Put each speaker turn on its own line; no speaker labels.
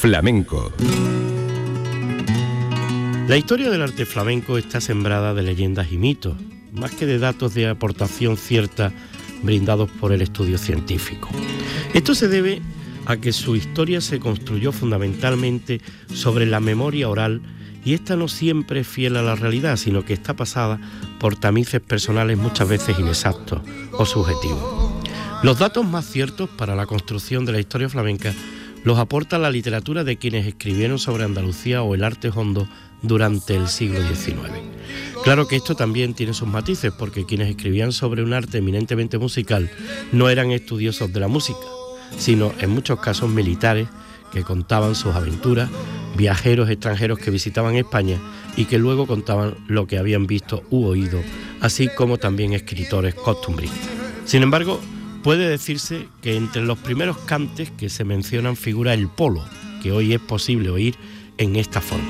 Flamenco.
La historia del arte flamenco está sembrada de leyendas y mitos, más que de datos de aportación cierta brindados por el estudio científico. Esto se debe a que su historia se construyó fundamentalmente sobre la memoria oral, y esta no siempre es fiel a la realidad, sino que está pasada por tamices personales muchas veces inexactos o subjetivos. Los datos más ciertos para la construcción de la historia flamenca los aporta la literatura de quienes escribieron sobre Andalucía o el arte hondo durante el siglo XIX. Claro que esto también tiene sus matices, porque quienes escribían sobre un arte eminentemente musical no eran estudiosos de la música, sino en muchos casos militares que contaban sus aventuras, viajeros extranjeros que visitaban España y que luego contaban lo que habían visto u oído, así como también escritores costumbristas. Sin embargo, puede decirse que entre los primeros cantes que se mencionan figura el polo, que hoy es posible oír en esta forma.